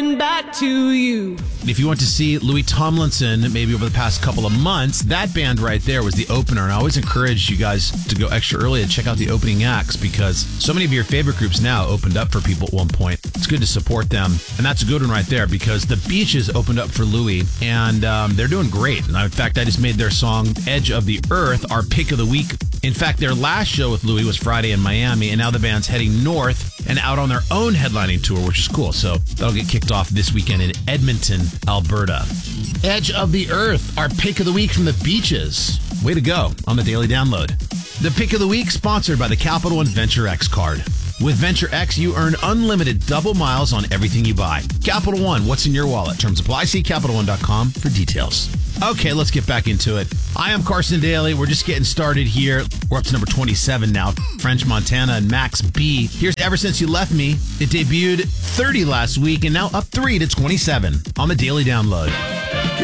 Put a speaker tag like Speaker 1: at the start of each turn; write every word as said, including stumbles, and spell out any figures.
Speaker 1: coming back to you.
Speaker 2: If you want to see Louis Tomlinson, maybe over the past couple of months, that band right there was the opener. And I always encourage you guys to go extra early and check out the opening acts because so many of your favorite groups now opened up for people at one point. It's good to support them. And that's a good one right there because the Beaches opened up for Louis and um, they're doing great. And in fact, I just made their song Edge of the Earth our pick of the week. In fact, their last show with Louis was Friday in Miami, and now the band's heading north and out on their own headlining tour, which is cool. So that'll get kicked off this weekend in Edmonton, Alberta. Edge of the Earth, our pick of the week from the Beaches. Way to go on the Daily Download. The pick of the week sponsored by the Capital One Venture X card. With Venture X, you earn unlimited double miles on everything you buy. Capital One, what's in your wallet? Terms apply. See Capital One dot com for details. Okay, let's get back into it. I am Carson Daly. We're just getting started here. We're up to number twenty-seven now. French Montana and Max B. Here's Ever Since You Left Me. It debuted thirty last week and now up three to twenty-seven on the Daily Download.